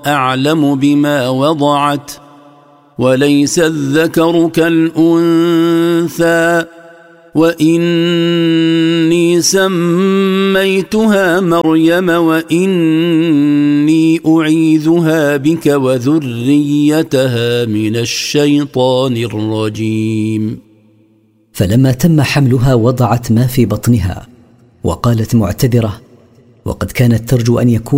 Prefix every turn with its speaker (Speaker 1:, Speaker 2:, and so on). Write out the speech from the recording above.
Speaker 1: أعلم بما وضعت وليس الذكر كالأنثى وإني سميتها مريم وإني أعيذها بك وذريتها من الشيطان الرجيم.
Speaker 2: فلما تم حملها وضعت ما في بطنها وقالت معتذرة، وقد كانت ترجو أن يكون